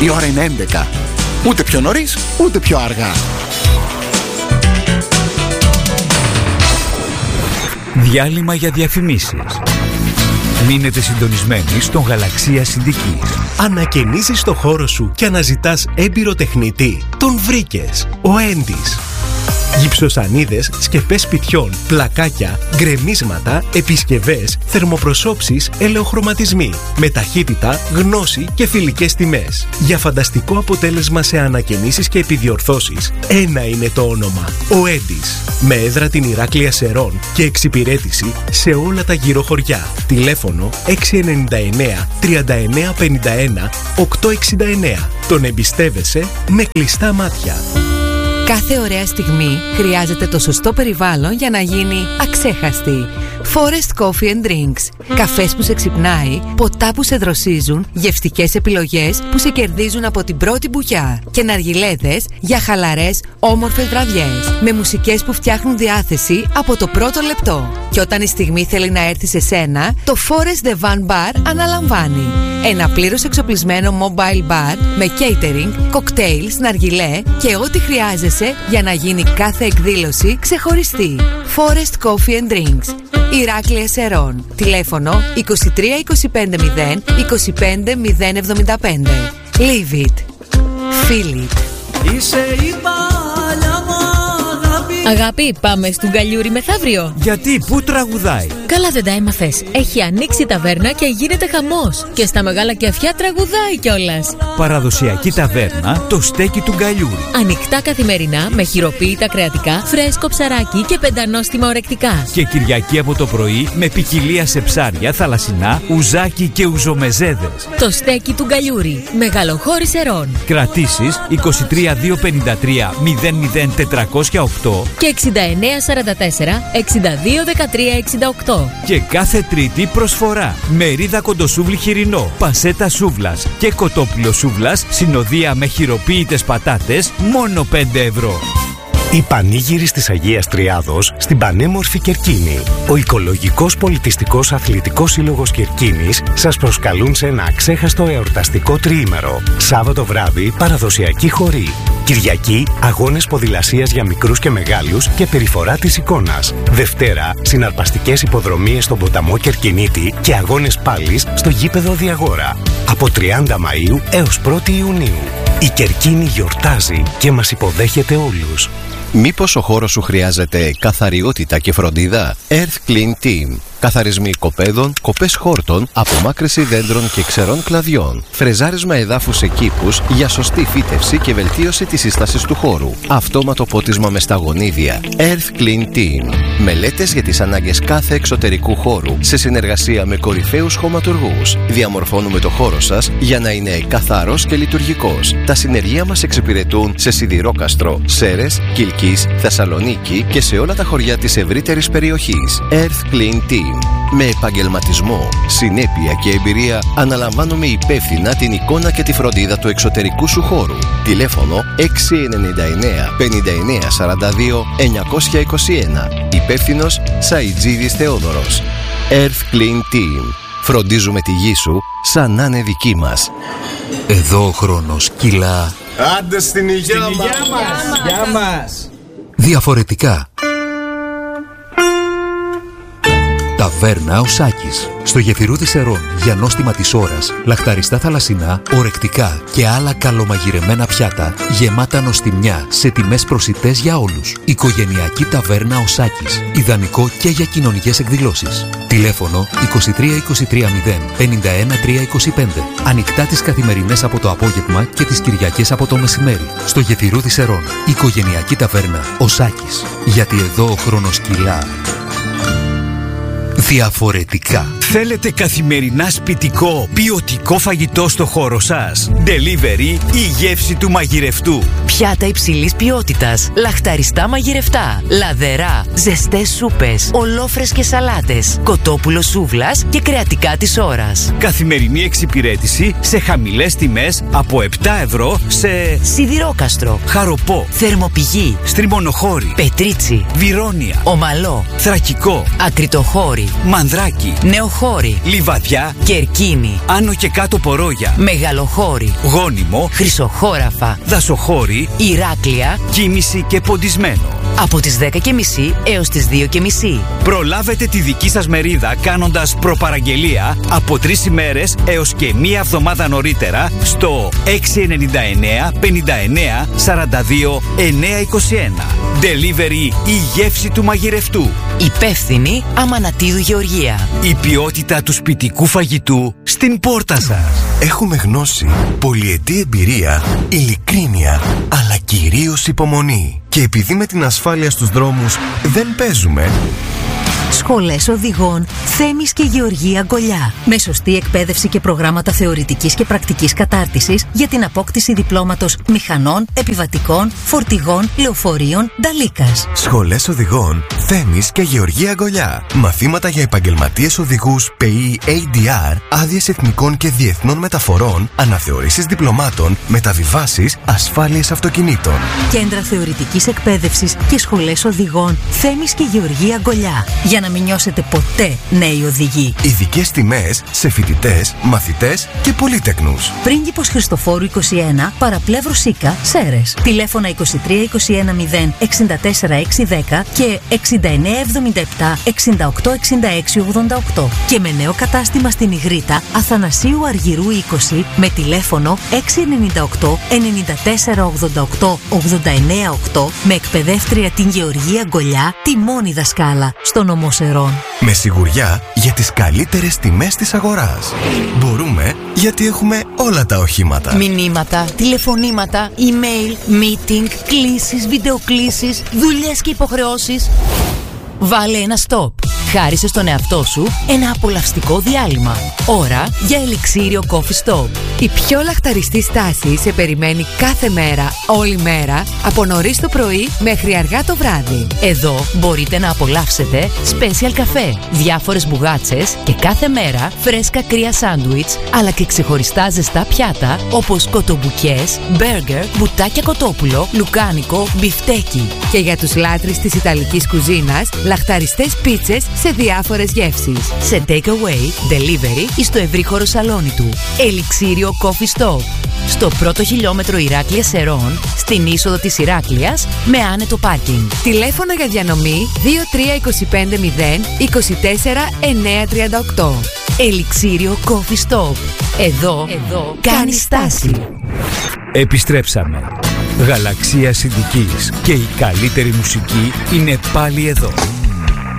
Η ώρα είναι 11. Ούτε πιο νωρίς, ούτε πιο αργά. Διάλειμμα για διαφημίσεις. Μείνετε συντονισμένοι στον Γαλαξία Συντικής. Ανακαινίζεις το χώρο σου και αναζητάς έμπειρο τεχνητή. Τον βρήκες. Ο Endis. Γυψοσανίδες, σκεπές σπιτιών, πλακάκια, γκρεμίσματα, επισκευές, θερμοπροσώψεις, ελαιοχρωματισμοί. Με ταχύτητα, γνώση και φιλικές τιμές. Για φανταστικό αποτέλεσμα σε ανακαινήσεις και επιδιορθώσεις, ένα είναι το όνομα. Ο Endis. Με έδρα την Ηράκλεια Σερών και εξυπηρέτηση σε όλα τα γύρω χωριά. Τηλέφωνο 699 3951 869. Τον εμπιστεύεσαι με κλειστά μάτια. Κάθε ωραία στιγμή χρειάζεται το σωστό περιβάλλον για να γίνει αξέχαστη. Forest Coffee and Drinks. Καφές που σε ξυπνάει, ποτά που σε δροσίζουν, γευστικές επιλογές που σε κερδίζουν από την πρώτη μπουκιά και ναργιλέδες για χαλαρές, όμορφες βραδιές. Με μουσικές που φτιάχνουν διάθεση από το πρώτο λεπτό. Και όταν η στιγμή θέλει να έρθει σε σένα, το Forest The Van Bar αναλαμβάνει. Ένα πλήρως εξοπλισμένο mobile bar με catering, cocktails, ναργιλέ και ό,τι χρειάζεσαι για να γίνει κάθε εκδήλωση ξεχωριστή. Forest Coffee and Drinks. Ηράκλεια Σερών. Τηλέφωνο 23 25 0 25 075. Leave it. Feel it. Αγάπη, πάμε στον Γκαλιούρι μεθαύριο. Γιατί, πού τραγουδάει? Καλά δεν τα έμαθες. Έχει ανοίξει η ταβέρνα και γίνεται χαμός. Και στα μεγάλα κεφιά τραγουδάει κιόλας. Παραδοσιακή ταβέρνα, το στέκι του Γκαλιούρι. Ανοιχτά καθημερινά με χειροποίητα κρεατικά, φρέσκο ψαράκι και πεντανόστιμα ορεκτικά. Και Κυριακή από το πρωί με ποικιλία σε ψάρια, θαλασσινά, ουζάκι και ουζομεζέδες. Το στέκι του Γκαλιούρι. Μεγαλοχώρη Σερών. Κρατήσεις 23 253 00 408 και 69 44 62 13 68. Και κάθε Τρίτη προσφορά. Μερίδα κοντοσούβλι χοιρινό, πασέτα σούβλας και κοτόπουλο σούβλας, συνοδεία με χειροποίητες πατάτες, μόνο 5 ευρώ. Οι πανήγυροι της Αγίας Τριάδος στην πανέμορφη Κερκίνη. Ο Οικολογικός Πολιτιστικός Αθλητικός Σύλλογος Κερκίνης σας προσκαλούν σε ένα αξέχαστο εορταστικό τριήμερο. Σάββατο βράδυ παραδοσιακή χορή. Κυριακή αγώνες ποδηλασίας για μικρούς και μεγάλους και περιφορά της εικόνας. Δευτέρα συναρπαστικές υποδρομίες στον ποταμό Κερκινίτη και αγώνες πάλης στο γήπεδο Διαγόρα. Από 30 Μαΐου έως 1η Ιουνίου. Η Κερκίνη γιορτάζει και μας υποδέχεται όλους. Μήπως ο χώρος σου χρειάζεται καθαριότητα και φροντίδα? Earth Clean Team. Καθαρισμοί οικοπαίδων, κοπές χόρτων, απομάκρυνση δέντρων και ξερών κλαδιών. Φρεζάρισμα εδάφους σε κήπους για σωστή φύτευση και βελτίωση της σύστασης του χώρου. Αυτόματο πότισμα με σταγονίδια. Earth Clean Team. Μελέτες για τις ανάγκες κάθε εξωτερικού χώρου σε συνεργασία με κορυφαίους χωματουργούς. Διαμορφώνουμε το χώρο σας για να είναι καθαρός και λειτουργικός. Τα συνεργεία μας εξυπηρετούν σε Σιδηρόκαστρο, Σέρες, Κιλκής, Θεσσαλονίκη και σε όλα τα χωριά της ευρύτερης περιοχής. Earth Clean Team. Με επαγγελματισμό, συνέπεια και εμπειρία αναλαμβάνουμε υπεύθυνα την εικόνα και τη φροντίδα του εξωτερικού σου χώρου. Τηλέφωνο 699 59 42 921. Υπεύθυνος Σαιτζίδης Θεόδωρος. Earth Clean Team. Φροντίζουμε τη γη σου σαν να είναι δική μας. Εδώ ο χρόνος κυλά. Άντε στην υγεία μας. Γεια μας. Διαφορετικά. Ταβέρνα ο Σάκης. Στο Γεφυρούδι Σερών, για νόστιμα της ώρας, λαχταριστά θαλασσινά, ορεκτικά και άλλα καλομαγειρεμένα πιάτα, γεμάτα νοστιμιά, σε τιμές προσιτές για όλους. Οικογενειακή ταβέρνα ο Σάκης. Ιδανικό και για κοινωνικές εκδηλώσεις. Τηλέφωνο 23 23 0 51 325. Ανοιχτά τις καθημερινές από το απόγευμα και τις Κυριακές από το μεσημέρι. Στο Γεφυρούδι Σερών, οικογενειακή ταβέρνα ο Σάκης. Γιατί εδώ ο χρόνος κυλά. Διαφορετικά. Θέλετε καθημερινά σπιτικό, ποιοτικό φαγητό στο χώρο σας? Delivery ή γεύση του μαγειρευτού. Πιάτα υψηλής ποιότητας, λαχταριστά μαγειρευτά, λαδερά, ζεστές σούπες, ολόφρες και σαλάτες, κοτόπουλο σούβλας και κρεατικά της ώρας. Καθημερινή εξυπηρέτηση σε χαμηλές τιμές από 7 ευρώ σε Σιδηρόκαστρο, Χαροπό, Θερμοπηγή, Στριμονοχώρη, Πετρίτσι, Βιρόνια, Ομαλό, Θρακικό, Ακριτοχώρη, Μανδράκι, Νεοχώρη, Πρωτοχώρη, Λιβαδιά, Κερκίνη, Άνω και Κάτω Πορόγια, Μεγαλοχώρη, Γόνιμο, Χρυσοχώραφα, Δασοχώρη, Ηράκλεια, Κίμηση και Ποντισμένο. από τις 10:30 έως τις 2:30. Προλάβετε τη δική σας μερίδα κάνοντας προπαραγγελία από 3 ημέρες έως και 1 εβδομάδα νωρίτερα στο 699 59 42 921. Delivery η γεύση του μαγειρευτού. Υπεύθυνη Αμανατίδου Γεωργία. Η ποιότητα του σπιτικού φαγητού στην πόρτα σας. Έχουμε γνώση, πολυετή εμπειρία, ειλικρίνεια, αλλά κυρίως υπομονή. Και επειδή με την ασφάλεια στους δρόμους δεν παίζουμε... Σχολές οδηγών Θέμης και Γεωργία Αγκολιά. Με σωστή εκπαίδευση και προγράμματα θεωρητικής και πρακτικής κατάρτισης για την απόκτηση διπλώματος μηχανών, επιβατικών, φορτηγών, λεωφορείων, νταλίκας. Σχολές οδηγών Θέμης και Γεωργία Αγκολιά. Μαθήματα για επαγγελματίες οδηγούς ΠΕΗ ADR, άδειες εθνικών και διεθνών μεταφορών, αναθεωρήσεις διπλωμάτων, μεταβιβάσεις, ασφάλειες αυτοκινήτων. Κέντρα θεωρητικής εκπαίδευσης και σχολές οδηγών Θέμης και Γεωργία Αγκολιά. Για να μην νιώσετε ποτέ νέοι οδηγοί. Ειδικές τιμές σε φοιτητές, μαθητές και πολύτεκνους. Πρίγκιπος Χριστοφόρου 21, παραπλεύρου Σίκα, Σέρες. Τηλέφωνα 23 21 0 64 610 και 6977 68 66 88. Και με νέο κατάστημα στην Ιγρήτα, Αθανασίου Αργυρού 20, με τηλέφωνο 698 94 88 89 8, με εκπαιδεύτρια την Γεωργία Αγκολιά, τη μόνη δασκάλα στον Ομοσερών. Με σιγουριά για τις καλύτερες τιμές της αγοράς. Μπορούμε γιατί έχουμε όλα τα οχήματα. Μηνύματα, τηλεφωνήματα, email, meeting, κλήσεις, βιντεοκλήσεις, δουλειές και υποχρεώσεις. Βάλε ένα stop. Χάρισε στον εαυτό σου ένα απολαυστικό διάλειμμα. Ώρα για Ελιξίριο Coffee Stop. Η πιο λαχταριστή στάση σε περιμένει κάθε μέρα, όλη μέρα, από νωρίς το πρωί μέχρι αργά το βράδυ. Εδώ μπορείτε να απολαύσετε special καφέ, διάφορες μπουγάτσες και κάθε μέρα φρέσκα κρύα σάντουιτς, αλλά και ξεχωριστά ζεστά πιάτα όπως κοτομπουκιές, μπέργκερ, μπουτάκια κοτόπουλο, λουκάνικο, μπιφτέκι. Και για τους λάτρεις της ιταλικής κουζίνας, λαχταριστές πίτσες σε διάφορες γεύσεις. Σε takeaway, delivery ή στο ευρύχωρο σαλόνι του. Ελιξίριο Coffee Stop. Στο πρώτο χιλιόμετρο Ηράκλεια Σερών, στην είσοδο της Ηράκλειας, με άνετο πάρκινγκ. Τηλέφωνο για διανομή 2325 0 24 938. Ελιξίριο Coffee Stop. Εδώ κάνει στάση. Επιστρέψαμε. Γαλαξία Συνδικής και η καλύτερη μουσική είναι πάλι εδώ.